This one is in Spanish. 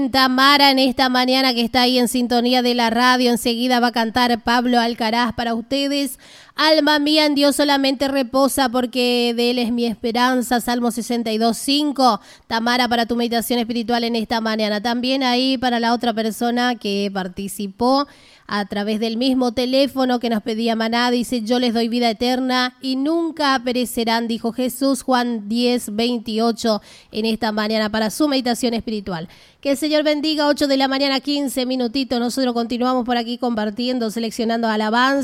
Tamara en esta mañana que está ahí en sintonía de la radio. Enseguida va a cantar Pablo Alcaraz para ustedes. Alma mía, en Dios solamente reposa porque de Él es mi esperanza. Salmo 62:5. Tamara, para tu meditación espiritual en esta mañana. También ahí para la otra persona que participó a través del mismo teléfono que nos pedía Maná, dice: yo les doy vida eterna y nunca perecerán, dijo Jesús, Juan 10:28, en esta mañana para su meditación espiritual. Que el Señor bendiga. 8 de la mañana, 15 minutitos. Nosotros continuamos por aquí compartiendo, seleccionando alabanza.